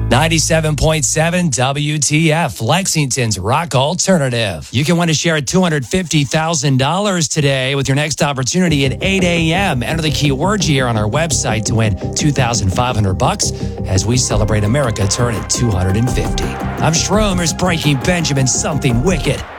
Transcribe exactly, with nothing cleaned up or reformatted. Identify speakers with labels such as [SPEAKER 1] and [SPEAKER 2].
[SPEAKER 1] ninety-seven point seven W T F, Lexington's Rock Alternative. You can win a share of two hundred fifty thousand dollars today with your next opportunity at eight a.m. Enter the keyword here on our website to win two thousand five hundred bucks as we celebrate America turning two hundred fifty. I'm Schroeder's Breaking Benjamin, something wicked.